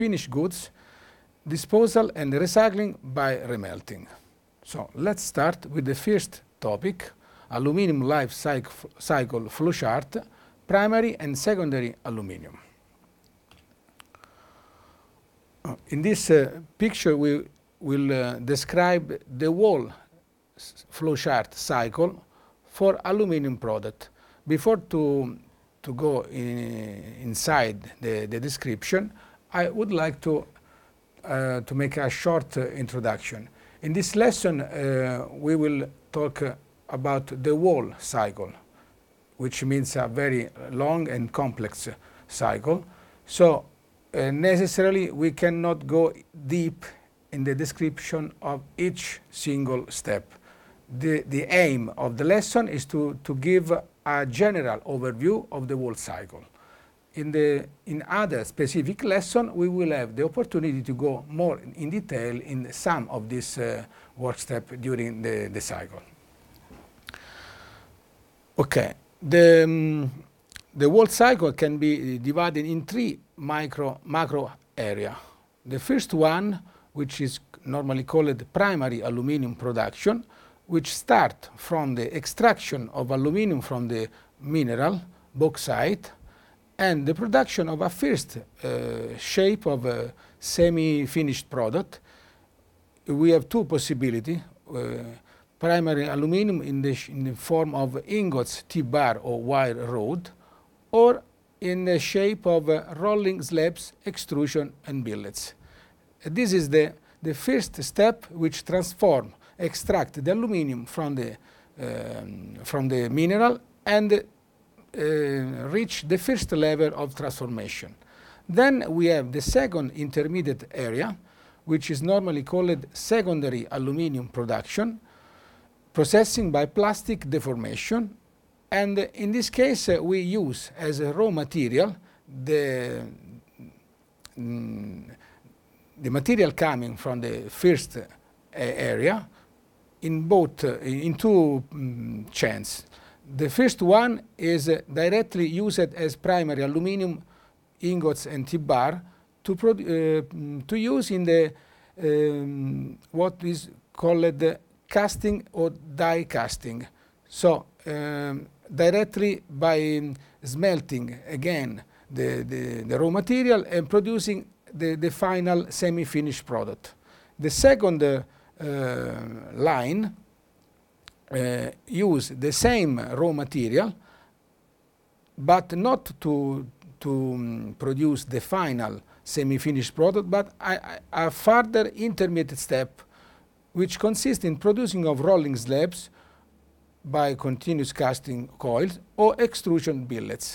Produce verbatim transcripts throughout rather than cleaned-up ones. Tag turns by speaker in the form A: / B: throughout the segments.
A: finished goods, disposal and recycling by remelting. So let's start with the first topic, aluminum life cycle, cycle flowchart, primary and secondary aluminum. In this uh, picture, we will uh, describe the whole flowchart cycle for aluminum product. Before to, to go in, inside the, the description, I would like to, uh, to make a short uh, introduction. In this lesson, uh, we will talk uh, about the whole cycle, which means a very long and complex uh, cycle. So uh, necessarily we cannot go deep in the description of each single step. The, the aim of the lesson is to, to give a general overview of the whole cycle. In, the, in other specific lesson, we will have the opportunity to go more in detail in some of these uh, work steps during the, the cycle. Okay, the, um, the whole cycle can be divided in three micro, macro areas. The first one, which is normally called primary aluminum production, which start from the extraction of aluminum from the mineral, bauxite, and the production of a first uh, shape of a semi-finished product. We have two possibilities. Uh, primary aluminum in the, in the form of ingots, T-bar or wire rod, or in the shape of uh, rolling slabs, extrusion and billets. This is the, the first step which transform, extract the aluminum from the, um, from the mineral and uh, reach the first level of transformation. Then we have the second intermediate area, which is normally called secondary aluminum production, processing by plastic deformation. And in this case, uh, we use as a raw material the, mm, the material coming from the first uh, area in both, uh, in two um, chains. The first one is uh, directly used as primary aluminum ingots and T-bar to, uh, to use in the um, what is called uh, casting or die casting. So um, directly by um, smelting again the, the, the raw material and producing the, the final semi-finished product. The second uh, uh, line uh, use the same raw material, but not to, to um, produce the final semi-finished product, but a, a further intermediate step, which consists in producing of rolling slabs by continuous casting coils or extrusion billets.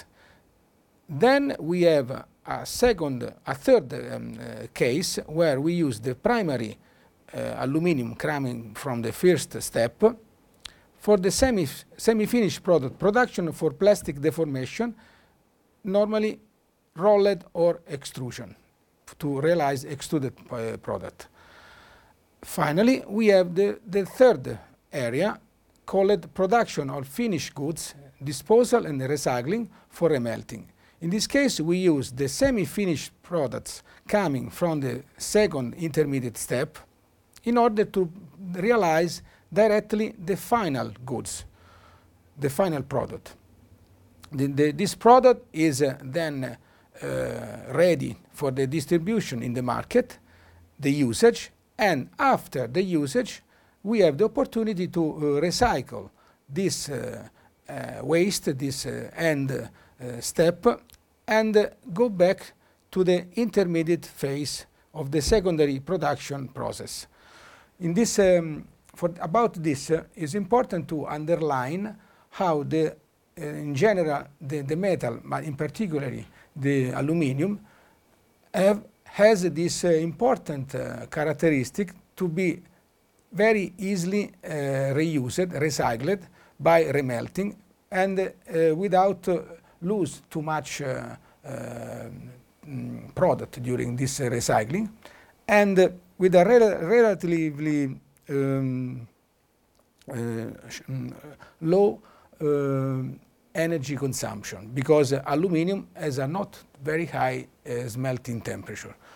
A: Then we have a second, a third um, uh, case where we use the primary uh, aluminum coming from the first step for the semi, semi-finished product production for plastic deformation, normally rolled or extrusion, to realize extruded uh, product. Finally, we have the, the third area called production of finished goods, disposal and recycling for remelting. In this case, we use the semi-finished products coming from the second intermediate step in order to realize directly the final goods, the final product. The, the, this product is uh, then uh, ready for the distribution in the market, the usage, and after the usage, we have the opportunity to uh, recycle this uh, uh, waste, this uh, end uh, step, and uh, go back to the intermediate phase of the secondary production process. In this, um, for about this, uh, it's important to underline how the, uh, in general, the, the metal, but in particular the aluminum, have, has this uh, important uh, characteristic to be very easily uh, reused, recycled by remelting, and uh, without uh, lose too much uh, uh, mm, product during this uh, recycling, and uh, with a rel relatively um, uh, mm, low uh, energy consumption, because uh, aluminum has a not very high uh, smelting temperature.